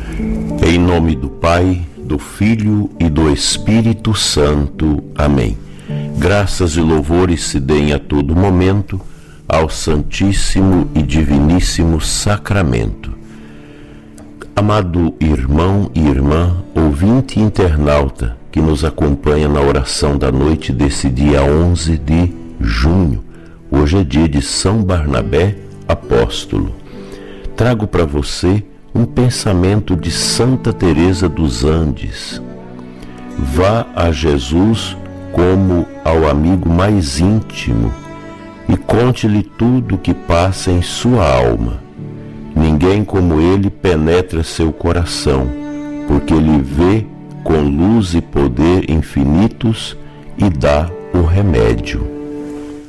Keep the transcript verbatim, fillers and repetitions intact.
Em nome do Pai, do Filho e do Espírito Santo. Amém. Graças e louvores se deem a todo momento ao Santíssimo e Diviníssimo Sacramento. Amado irmão e irmã, ouvinte e internauta que nos acompanha na oração da noite desse dia onze de junho, hoje é dia de São Barnabé Apóstolo. Trago para você um pensamento de Santa Teresa dos Andes. Vá a Jesus como ao amigo mais íntimo e conte-lhe tudo o que passa em sua alma. Ninguém como ele penetra seu coração, porque ele vê com luz e poder infinitos e dá o remédio.